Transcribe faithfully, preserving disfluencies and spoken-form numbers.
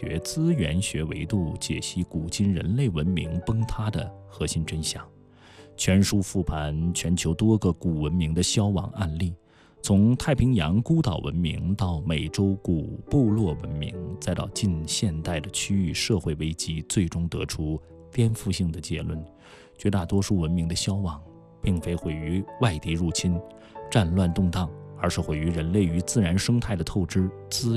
学、资源学维度解析古今人类文明崩塌的核心真相。全书复盘全球多个古文明的消亡案例，从太平洋孤岛文明到美洲古部落文明，再到近现代的区域社会危机，最终得出颠覆性的结论：绝大多数文明的消亡，并非毁于外敌入侵、战乱动荡，而是毁于人类与自然生态的透支、资